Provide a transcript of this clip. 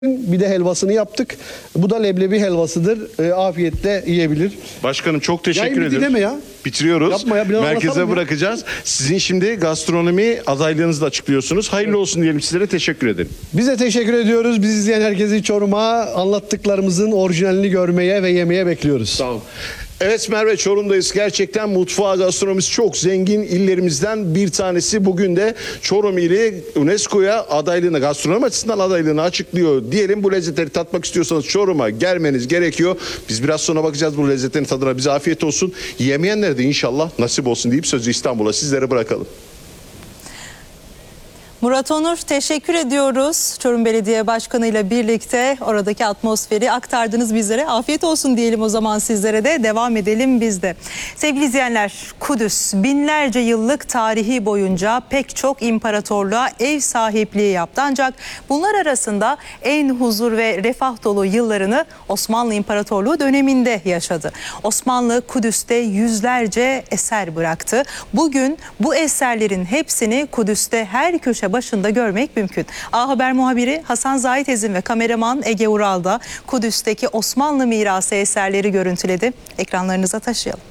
Bir de helvasını yaptık. Bu da leblebi helvasıdır. Afiyetle yiyebilir. Başkanım çok teşekkür Yayın bitti ederim. deme ya. Bitiriyoruz. Yapma ya, biraz Merkeze anlatalım ya. bırakacağız. Sizin şimdi gastronomi adaylığınızı da açıklıyorsunuz. Hayırlı olsun diyelim, sizlere teşekkür ederim. Biz de teşekkür ediyoruz. Bizi izleyen herkesi Çorum'a anlattıklarımızın orijinalini görmeye ve yemeye bekliyoruz. Sağ olun. Evet Merve, Çorum'dayız. Gerçekten mutfağı, gastronomisi çok zengin illerimizden bir tanesi. Bugün de Çorum ili UNESCO'ya adaylığını, gastronomi açısından adaylığını açıklıyor diyelim. Bu lezzetleri tatmak istiyorsanız Çorum'a gelmeniz gerekiyor. Biz biraz sonra bakacağız bu lezzetlerin tadına. Bize afiyet olsun. Yemeyenlere de inşallah nasip olsun deyip sözü İstanbul'a sizlere bırakalım. Murat Onur, teşekkür ediyoruz. Çorum Belediye Başkanı ile birlikte oradaki atmosferi aktardınız bizlere. Afiyet olsun diyelim o zaman sizlere de. Devam edelim biz de. Sevgili izleyenler, Kudüs binlerce yıllık tarihi boyunca pek çok imparatorluğa ev sahipliği yaptı. Ancak bunlar arasında en huzur ve refah dolu yıllarını Osmanlı İmparatorluğu döneminde yaşadı. Osmanlı Kudüs'te yüzlerce eser bıraktı. Bugün bu eserlerin hepsini Kudüs'te her köşe başında görmek mümkün. A Haber muhabiri Hasan Zahit Ezin ve kameraman Ege Ural da Kudüs'teki Osmanlı mirası eserleri görüntüledi. Ekranlarınıza taşıyalım.